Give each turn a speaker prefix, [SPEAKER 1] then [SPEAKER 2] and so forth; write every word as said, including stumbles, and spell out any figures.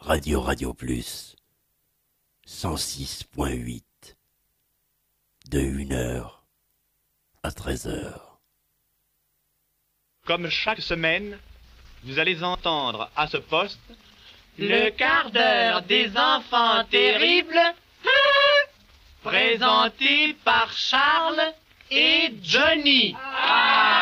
[SPEAKER 1] Radio Radio Plus, cent six point huit, de une heure à treize heures.
[SPEAKER 2] Comme chaque semaine, vous allez entendre à ce poste
[SPEAKER 3] le quart d'heure des enfants terribles, présenté par Charles et Johnny.